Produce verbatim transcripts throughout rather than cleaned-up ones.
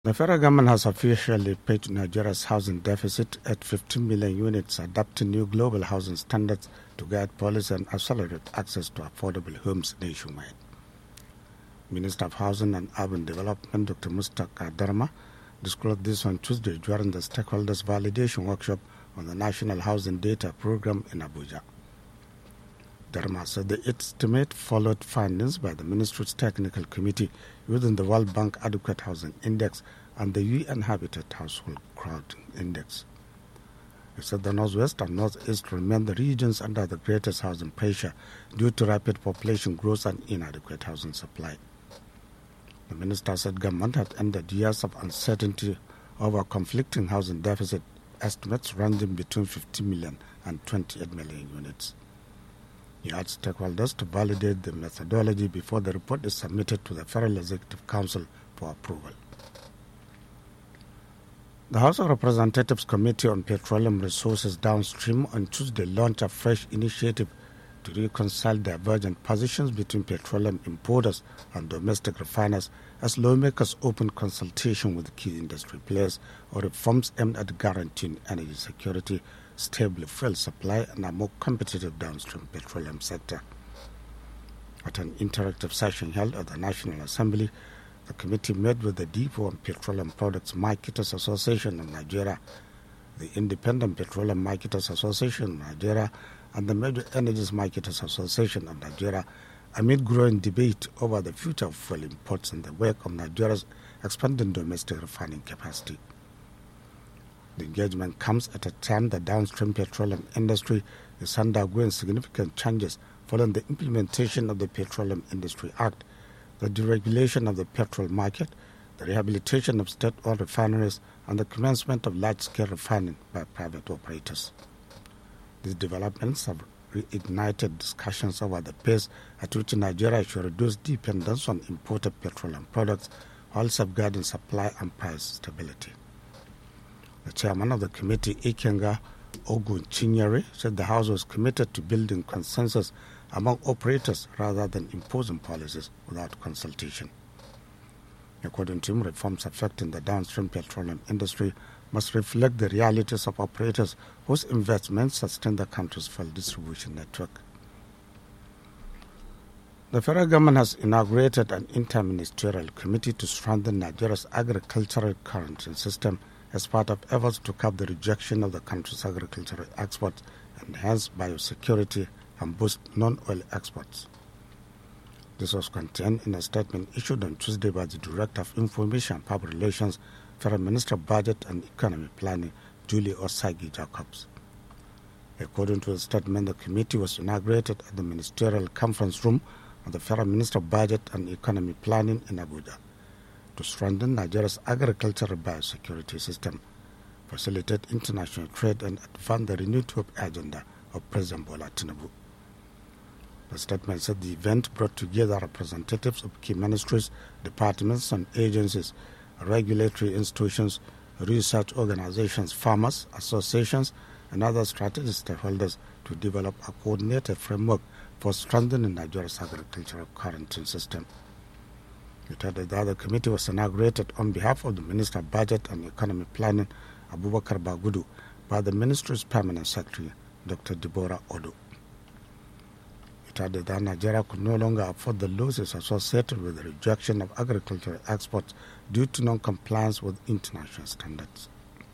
The federal government has officially paid Nigeria's housing deficit at fifteen million units, adapting new global housing standards to guide policy and accelerate access to affordable homes nationwide. Minister of Housing and Urban Development, Doctor Mustaka Darma, disclosed this on Tuesday during the stakeholders validation workshop on the National Housing Data Program in Abuja. Darma said the estimate followed findings by the Ministry's Technical Committee using the World Bank Adequate Housing Index and the U N Habitat Household Crowding Index. He said the Northwest and Northeast remain the regions under the greatest housing pressure due to rapid population growth and inadequate housing supply. The minister said government had ended years of uncertainty over conflicting housing deficit estimates ranging between fifty million and twenty-eight million units. He urged stakeholders to validate the methodology before the report is submitted to the Federal Executive Council for approval. The House of Representatives Committee on Petroleum Resources Downstream on Tuesday launched a fresh initiative to reconcile divergent positions between petroleum importers and domestic refiners as lawmakers open consultation with key industry players on reforms aimed at guaranteeing energy security, stable fuel supply, and a more competitive downstream petroleum sector. At an interactive session held at the National Assembly, the committee met with the Depot and Petroleum Products Marketers Association of Nigeria, the Independent Petroleum Marketers Association of Nigeria, and the Major Energies Marketers Association of Nigeria amid growing debate over the future of fuel imports in the wake of Nigeria's expanding domestic refining capacity. The engagement comes at a time the downstream petroleum industry is undergoing significant changes following the implementation of the Petroleum Industry Act, the deregulation of the petrol market, the rehabilitation of state-owned refineries, and the commencement of large-scale refining by private operators. These developments have reignited discussions over the pace at which Nigeria should reduce dependence on imported petroleum products while safeguarding supply and price stability. The chairman of the committee, Ikenga Ogun Chinyere, said the House was committed to building consensus among operators rather than imposing policies without consultation. According to him, reforms affecting the downstream petroleum industry must reflect the realities of operators whose investments sustain the country's fuel distribution network. The federal government has inaugurated an interministerial committee to strengthen Nigeria's agricultural currency system as part of efforts to curb the rejection of the country's agricultural exports, enhance biosecurity, and boost non-oil exports. This was contained in a statement issued on Tuesday by the Director of Information and Public Relations, Federal Minister of Budget and Economy Planning, Julie Osagi Jacobs. According to the statement, the committee was inaugurated at the Ministerial Conference Room of the Federal Minister of Budget and Economy Planning in Abuja to strengthen Nigeria's agricultural biosecurity system, facilitate international trade, and advance the renewed hope agenda of President Bola Tinubu. The statement said the event brought together representatives of key ministries, departments, and agencies, regulatory institutions, research organizations, farmers, associations, and other strategic stakeholders to develop a coordinated framework for strengthening Nigeria's agricultural currency system. It added that the committee was inaugurated on behalf of the Minister of Budget and Economy Planning, Abubakar Bagudu, by the ministry's permanent secretary, Doctor Deborah Odo. It added that Nigeria could no longer afford the losses associated with the rejection of agricultural exports due to non-compliance with international standards.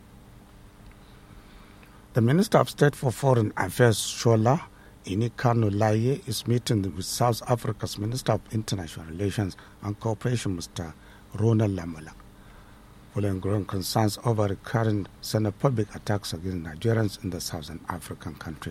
The Minister of State for Foreign Affairs, Shola Inikanu Laye, is meeting with South Africa's Minister of International Relations and Cooperation, Mister Ronald Lamola, following growing concerns over recurring xenophobic attacks against Nigerians in the Southern African country.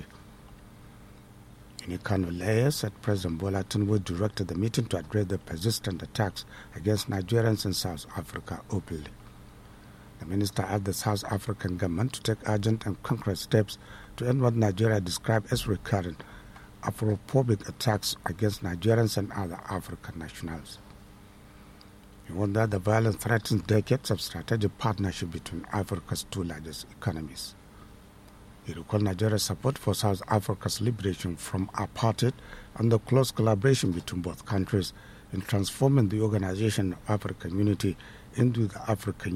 Inikanu Laye said President Bola Tinubu directed the meeting to address the persistent attacks against Nigerians in South Africa openly. The minister asked the South African government to take urgent and concrete steps to end what Nigeria described as recurrent Afrophobic attacks against Nigerians and other African nationals. He warned that the violence threatens decades of strategic partnership between Africa's two largest economies. He recalled Nigeria's support for South Africa's liberation from apartheid and the close collaboration between both countries in transforming the Organization of African Unity into the African